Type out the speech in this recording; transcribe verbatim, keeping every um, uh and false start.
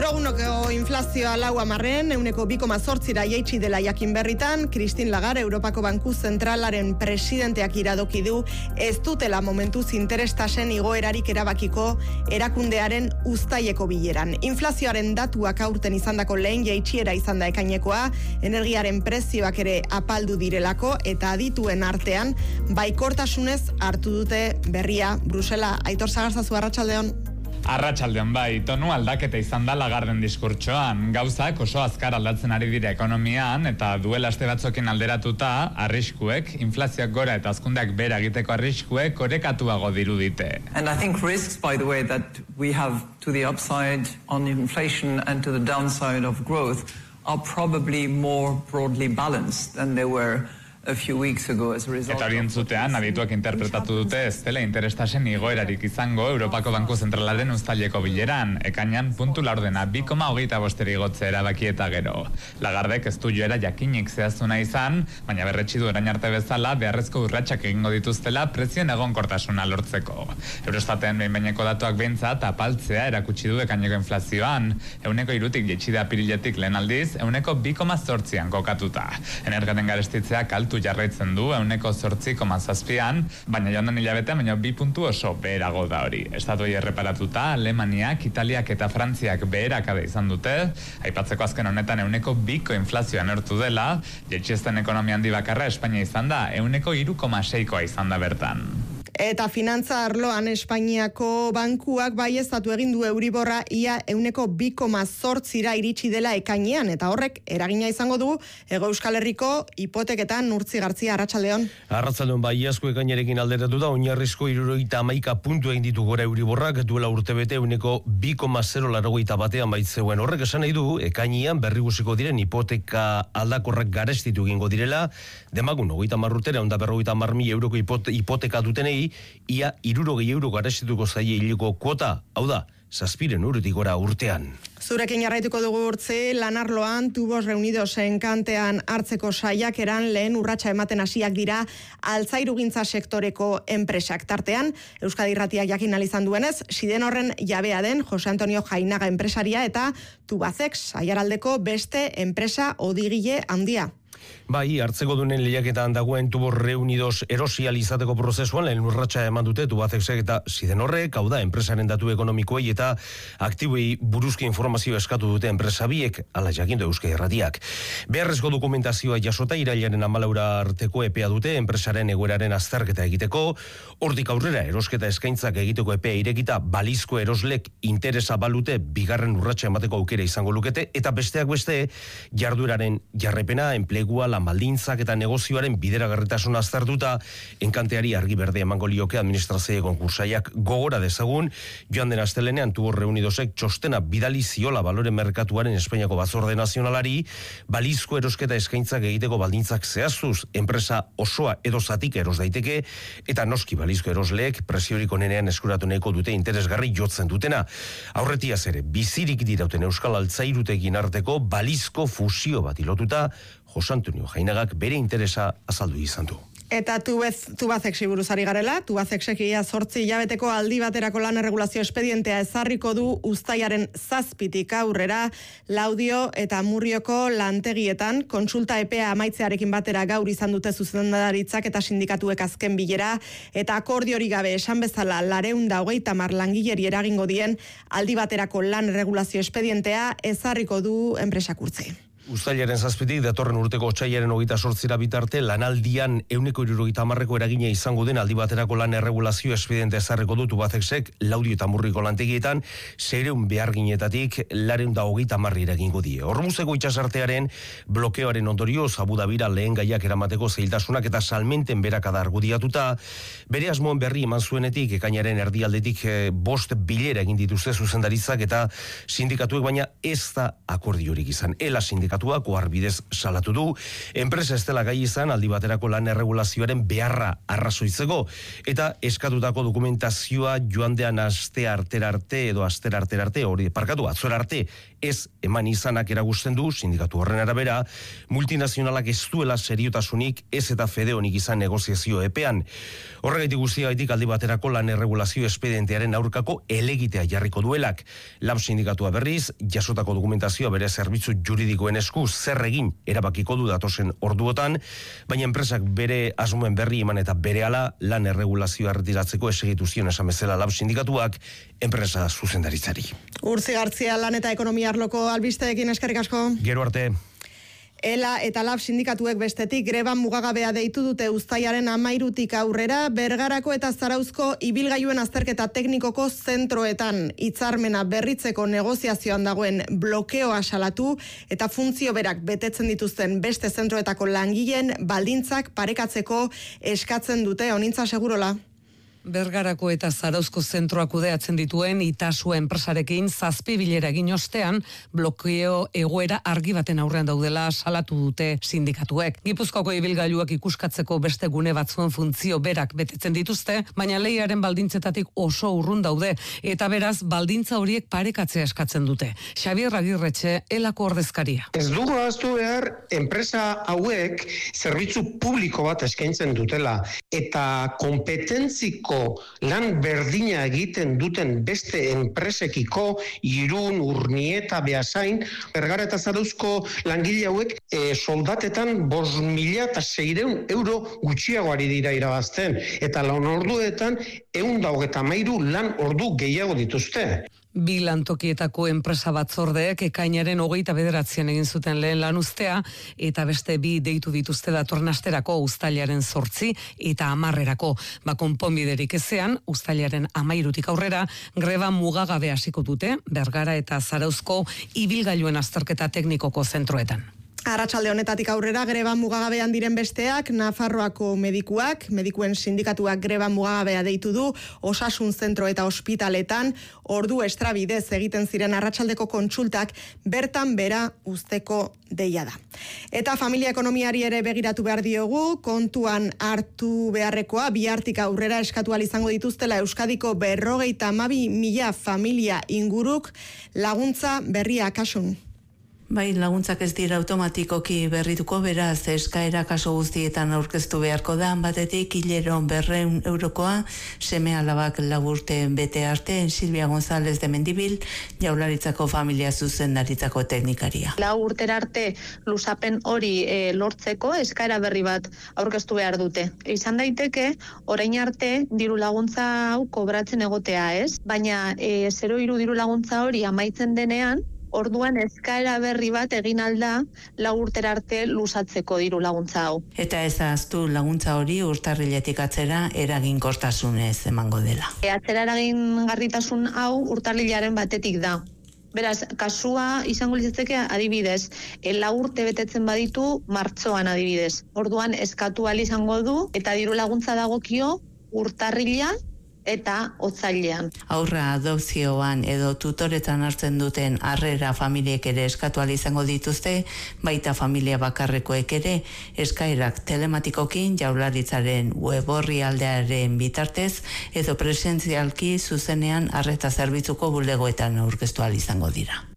Euroguneko inflazioa lau amarren, euneko bi koma zortzira jaitsi dela jakin berritan, Christine Lagarde, Europako Banku Zentralaren presidenteak iradoki du, ez dutela momentuz interestasen igoerarik erabakiko erakundearen uztaileko bileran. Inflazioaren datuak aurten izandako lehen jaitsiera izan da ekainekoa, energiaren prezioak ere apaldu direlako, eta adituen artean, baikortasunez hartu dute berria. Brusela, Aitor Sagarzazu, arratsaldeon. Arratsaldean bai, tonu aldaketa izan da Lagarden diskurtsoan. Gauzak oso azkar aldatzen ari dira ekonomian, eta duela aste batzokin alderatuta, arriskuek, inflazioak gora eta hazkundeak bera egiteko arriskuek orekatuago dirudite. And I think risks, by the way, that we have to the upside on inflation and to the downside of growth are probably more broadly balanced than they were a few weeks ago as a result. Eta hori entzutean, adituak interpretatu dute ez dela interestasen igoerarik izango Europako Banku Zentralaren uztaileko bileran, ekainan puntu laurdena bi koma hogeita bosteri igotze erabaki eta gero. Lagardek ez du joera jakinik zehaztuna izan, baina berretsi du orain arte bezala beharrezko urratsak egingo dituztela prezioen egonkortasuna lortzeko. Eurostaten behin-behineko datuak behintzat apaltzea erakutsi du ekaineko inflazioan, euneko hirutik jaitsi da apiriletik lehen aldiz, euneko bi koma zortzian kokatuta. Energiaren garestitzea kaltu jarraitzen du euneko zortzi koma zazpian, baina joan den hilabetean baina bi puntu oso beherago da hori. Estatuei erreparatuta, Alemaniak, Italiak eta Frantziak beherakada izan dute, aipatzeko azken honetan euneko biko inflazioa neurtu dela, jaitsiesten ekonomia handi bakarra Espainia izan da, euneko hiru koma seikoa izan da bertan. Eta finantza arloan Espainiako bankuak baieztatu egin du Euriborra ia euneko bi koma zortzira iritsi dela ekainean, eta horrek eragina izango du Hego Euskal Herriko hipoteketan. Urtzi Gartzia, arratsaldeon. Arratsaldeon, baiezko ekainerekin alderatu da, oinarrizko hirurogeita hamaika puntu egin ditu gora Euriborrak, duela urtebete euneko bi koma zero laurogeita batean baitzeuen. Horrek esan nahi du, ekainean berrigusiko diren hipoteka aldakorrak garestitu egingo direla, demagun hogeita hamar urtera, ehun eta berrogeita hamar mila euroko hipoteka dutenei, ia hirurogei euro garestituko zaie hileko kuota, hau da, zazpiren urutik gora urtean. Zurekin jarraituko dugu urtzi, lanarloan Tubos Reunidos enkantean hartzeko saiakeran lehen urratsa ematen hasiak dira altzairugintza sektoreko enpresak. Tartean, Euskadi Irratiak jakin alizan duenez, Siden horren jabea den Jose Antonio Jainaga enpresaria eta Tubacex aiaraldeko beste enpresa odigile handia. Bai, hartzeko dunen lehiaketan dagoen Tubos Reunidos erosial izateko prozesuan lehen urratsa eman dute Tubacexek eta Siden horrek, hau da, enpresaren datu ekonomikoei eta aktiboei buruzki informazioa eskatu dute enpresa biek, ala jakindu Euskadi Irratiak. Beharrezko dokumentazioa jasota irailaren hamalaura arteko epea dute enpresaren egoeraren azterketa egiteko, hortik aurrera erosketa eskaintzak egiteko epea irekita balizko eroslek interesa balute bigarren urratsa emateko aukera izango lukete, eta besteak beste jardueraren jarraipena, enplegua, lan baldintzak eta negozioaren bideragarritasuna aztertuta, enkanteari argi berde emango lioke administrazio konkursaiak gogora dezagun, joan den astelenean Tubos Reunidosek txostena bidali ziola balore merkatuaren Espainiako Batzorde Nazionalari, balizko erosketa eskaintzak egiteko baldintzak zehaztuz, enpresa osoa edo zatik eros daiteke, eta noski balizko erosleek presiorik onenean eskuratu nahiko dute interesgarri jotzen dutena. Aurretiaz ere, bizirik dirauten Euskal Altzairutekin arteko balizko fusio bat ilotuta, Jose Antonio Jainagak bere interesa azaldu izan du. Eta Tubacexi buruzari garela, Tubacexek ia zortzi hilabeteko aldi baterako lan erregulazio espedientea ezarriko du uztailaren zazpitik aurrera Laudio eta Murrioko lantegietan, kontsulta epea amaitzearekin batera gaur izan dute zuzendaritzak eta sindikatuek azken bilera, eta akordiori gabe esan bezala laurehun eta hogeita hamar langileri eragingo dien aldi baterako lan erregulazio espedientea ezarriko du enpresak urtzi. Uztailaren zazpitik datorren urteko otsailaren hogeita zortzira bitarte lanaldian euneko hirurogeita hamarreko eragina izango den aldi baterako lan erregulazio espediente ezarriko du Tubacexek Laudio eta Murriko lantegietan seiehun beharginetatik laurehun eta hogeita hamar eragingo die. Hormuzeko itsasartearen blokeoaren ondorioz Abu Dabira lehen gaiak eramateko zailtasunak eta salmenten berakada argudiatuta, bere asmoen berri eman zuenetik ekainaren erdialdetik eh, bost bilera egin dituzte zuzendaritzak eta sindikatuek, baina ez da akordiorik izan. Ela sindikatuak sindikatuak oharbidez salatu du. Enpresa ez dela gai izan aldi baterako lan erregulazioaren beharra arrazoitzeko eta eskatutako dokumentazioa joandean aste artera arte edo astera artera arte hori parkatu atzora arte ez eman izanak eragusten du sindikatu horren arabera multinazionalak ez duela seriotasunik ez eta fede honik izan negoziazio epean. Horregaitik guztiagaitik aldi baterako lan erregulazio espedientearen aurkako elegitea jarriko duelak. Lab sindikatua berriz, jasotako dokumentazioa bere zerbitzu juridikoen esku zer egin erabakiko du datozen orduotan, baina enpresak bere asmoen berri eman eta berehala lan erregulazioa erretiratzeko esegitu zion esan bezala Lab sindikatuak enpresa zuzendaritzari. Urtzi Gartzia lan eta ekonomia arloko albisteekin eskerrik asko. Gero arte. Ela eta Lab sindikatuek bestetik greba mugagabea deitu dute uztailaren hamairutik aurrera Bergarako eta Zarauzko ibilgailuen azterketa teknikoko zentroetan hitzarmena berritzeko negoziazioan dagoen blokeoa salatu eta funtzio berak betetzen dituzten beste zentroetako langileen baldintzak parekatzeko eskatzen dute. Honintza Segurola. Bergarako eta Zarauzko zentroak kudeatzen dituen Itasu enpresarekin zazpi bilera egin ostean blokeo egoera argi baten aurrean daudela salatu dute sindikatuek. Gipuzkoako ibilgailuak ikuskatzeko beste gune batzuen funtzio berak betetzen dituzte, baina leiaren baldintzetatik oso urrun daude eta beraz baldintza horiek parekatzea eskatzen dute. Xabier Agirretxe, Elako ordezkaria. Ez dugu ahaztu behar enpresa hauek zerbitzu publiko bat eskaintzen dutela eta kompetentziko lan berdina egiten duten beste enpresekiko Irun, Urnieta, Beasain, Bergara eta Zarauzko langile hauek e, soldatetan bost mila eta seiehun euro gutxiago ari dira irabazten eta lan orduetan ehun eta hogeita hamairu lan ordu gehiago dituzte. Bi lantokietako enpresa batzordeek ekainaren hogeita bederatzean egin zuten lehen lan ustea eta beste bi deitu dituzte datorren asterako uztailaren zortzi eta hamarrerako. Ba konponbiderik ezean, uztailaren hamairutik aurrera greba mugagabe hasiko dute Bergara eta Zarauzko ibilgailuen azterketa teknikoko zentroetan. Arratsalde honetatik aurrera greba mugagabean diren besteak, Nafarroako medikuak, medikuen sindikatuak greba mugagabea deitu du, osasun zentro eta ospitaletan, ordu estrabidez egiten ziren arratsaldeko kontsultak bertan bera uzteko deia da. Eta familia ekonomiari ere begiratu behar diogu, kontuan hartu beharrekoa, bihartik aurrera eskatu ahal izango dituztela Euskadiko berrogeita hamabi mila familia inguruk laguntza berria kasun. Bai, laguntzak ez dira automatikoki berrituko, beraz eskaera kaso guztietan aurkeztu beharko da, batetik hileron berreun eurokoa, seme alabak laburte bete arte, Silvia González de Mendibil, Jaurlaritzako familia zuzendaritzako teknikaria. Lau urtera arte luzapen hori e, lortzeko eskaera berri bat aurkeztu behar dute. Izan daiteke, orain arte diru laguntza hau kobratzen egotea, ez? Baina e, zero hiru diru laguntza hori amaitzen denean, orduan eskaera berri bat egin alda lau urtera arte luzatzeko diru laguntza hau. Eta ez ahaztu laguntza hori urtarriletik atzera eraginkortasunez emango dela. E, atzera eragingarritasun hau urtarrilaren batetik da. Beraz, kasua izango litzateke adibidez, e, lau urte betetzen baditu martxoan adibidez. Orduan eskatu ahal izango du eta diru laguntza dagokio urtarrila eta otzailean. Aurra adopzioan edo tutoretan hartzen duten harrera familiek ere eskatu ahal izango dituzte, baita familia bakarrekoek ere eskaerak telematikokin Jaurlaritzaren web orrialdearen bitartez edo presentzialki zuzenean arreta zerbitzuko bulegoetan aurkeztu ahal izango dira.